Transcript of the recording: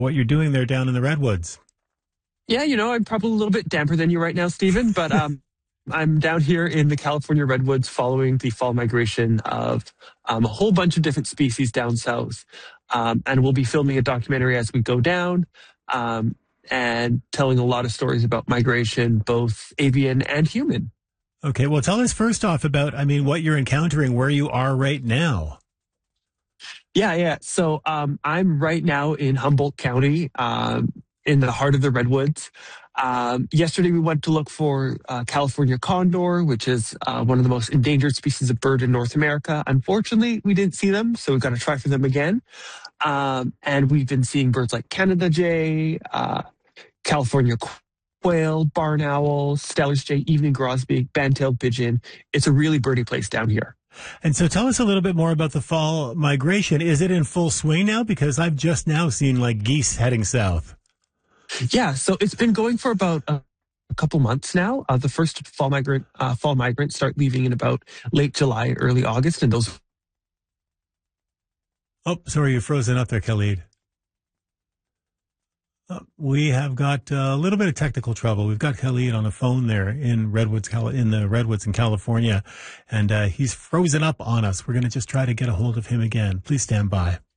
what you're doing there down in the redwoods. Yeah, I'm probably a little bit damper than you right now, Stephen, but I'm down here in the California redwoods following the fall migration of a whole bunch of different species down south. And we'll be filming a documentary as we go down and telling a lot of stories about migration, both avian and human. Okay, well, tell us first off about, what you're encountering, where you are right now. Yeah. So I'm right now in Humboldt County, in the heart of the redwoods. Yesterday, we went to look for California condor, which is one of the most endangered species of bird in North America. Unfortunately, we didn't see them, so we've got to try for them again. And we've been seeing birds like Canada jay, California quail, barn owl, Steller's jay, evening grosbeak, band-tailed pigeon. It's a really birdy place down here. And so tell us a little bit more about the fall migration. Is it in full swing now? Because I've just now seen geese heading south. Yeah, so it's been going for about a couple months now. The first fall migrants start leaving in about late July, early August, and those. Oh, sorry, you're frozen up there, Khalid. We have got a little bit of technical trouble. We've got Khalid on the phone there in the redwoods in California, and he's frozen up on us. We're going to just try to get a hold of him again. Please stand by.